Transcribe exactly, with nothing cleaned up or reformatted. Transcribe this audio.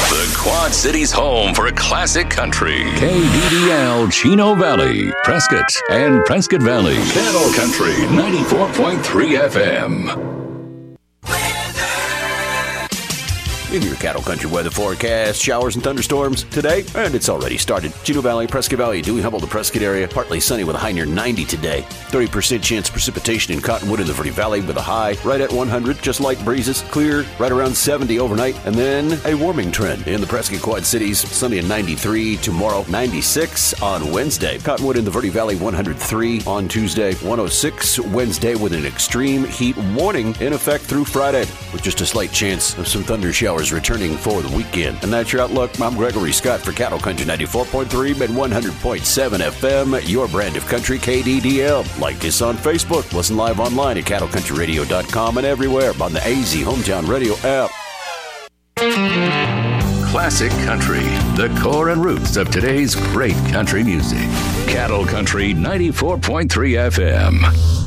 The Quad Cities' home for classic country. K D D L, Chino Valley, Prescott, and Prescott Valley. Cattle Country, ninety-four point three F M. In your Cattle Country weather forecast, showers and thunderstorms today, and it's already started. Chino Valley, Prescott Valley, Dewey, Humboldt, the Prescott area, partly sunny with a high near ninety today. thirty percent chance of precipitation in Cottonwood in the Verde Valley with a high right at one hundred. Just light breezes, clear right around seventy overnight, and then a warming trend in the Prescott Quad Cities. Sunny at ninety-three tomorrow, ninety-six on Wednesday. Cottonwood in the Verde Valley, one hundred three on Tuesday, one oh six Wednesday with an extreme heat warning in effect through Friday, with just a slight chance of some thunder showers returning for the weekend. And that's your outlook. I'm Gregory Scott for Cattle Country ninety-four point three and one hundred point seven F M, your brand of country, K D D L. Like us on Facebook. Listen live online at cattle country radio dot com and everywhere on the A Z Hometown Radio app. Classic country, the core and roots of today's great country music. Cattle Country ninety-four point three F M.